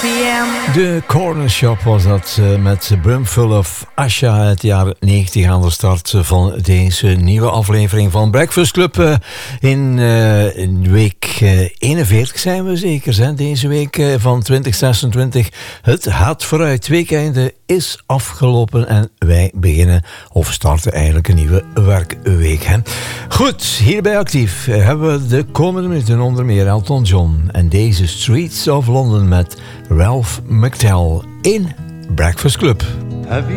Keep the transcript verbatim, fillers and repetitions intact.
p.m. De Corner Shop was dat uh, met Brimful of Asha uit de jaren negentig aan de start van deze nieuwe aflevering van Breakfast Club. Uh, in, uh, in week uh, eenenveertig zijn we zeker, hè? Deze week uh, van twintig zesentwintig. Het gaat vooruit. Het weekende is afgelopen en wij beginnen of starten eigenlijk een nieuwe werkweek. Hè? Goed, hierbij actief hebben we de komende minuten onder meer Elton John en deze Streets of London met Ralph McTell in Breakfast Club. Have you